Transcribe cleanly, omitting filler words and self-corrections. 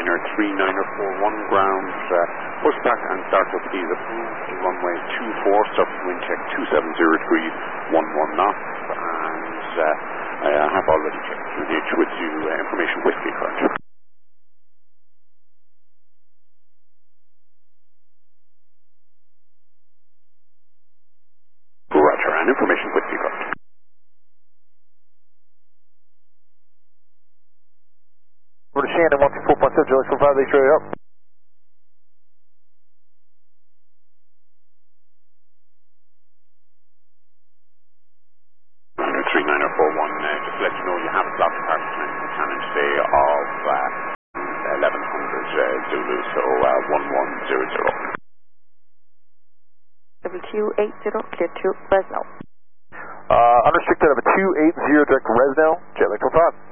Liner 3941 ground, pushback and start up is approved, runway 24, surface wind check 270 degrees, 11 knots, and I have already checked through the itch with you, information whiskey correct. Roger, and information whiskey correct. Over to Shannon, 124.7, July 45, they straight up. Liner 3941, just to let you know you have a slot department in Cannon today of 1100 Zulu, so 1100. W280, clear to Fresno. Unrestricted of a 280 direct to Fresno, Jetlag 45.